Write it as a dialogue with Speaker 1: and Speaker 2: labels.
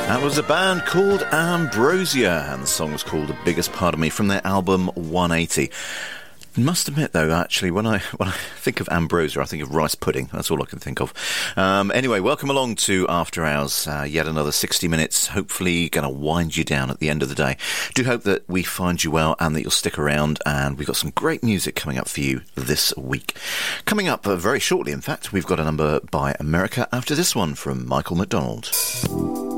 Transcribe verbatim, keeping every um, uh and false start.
Speaker 1: That was a band called Ambrosia, and the song was called The Biggest Part of Me from their album one eighty. Must admit, though, actually, when I when I think of Ambrosia, I think of rice pudding. That's all I can think of. Um, anyway, welcome along to After Hours. Uh, yet another sixty minutes, hopefully going to wind you down at the end of the day. Do hope that we find you well and that you'll stick around, and we've got some great music coming up for you this week. Coming up uh, very shortly, in fact, we've got a number by America after this one from Michael McDonald.